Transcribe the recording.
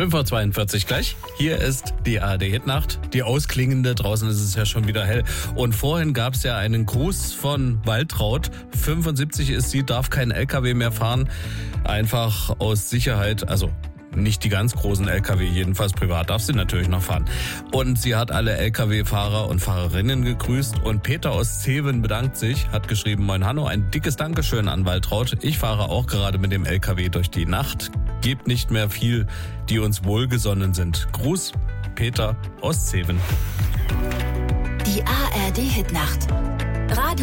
5:42 Uhr gleich. Hier ist die ARD-Hitnacht. Die ausklingende, draußen ist es ja schon wieder hell. Und vorhin gab es ja einen Gruß von Waltraud. 75 ist sie, darf kein LKW mehr fahren. Einfach aus Sicherheit, also nicht die ganz großen LKW, jedenfalls privat darf sie natürlich noch fahren. Und sie hat alle LKW-Fahrer und Fahrerinnen gegrüßt. Und Peter aus Zeven bedankt sich, hat geschrieben: Moin Hanno, ein dickes Dankeschön an Waltraud. Ich fahre auch gerade mit dem LKW durch die Nacht. Gebt nicht mehr viel, die uns wohlgesonnen sind. Gruß, Peter aus Zeven. Die ARD-Hitnacht. Radio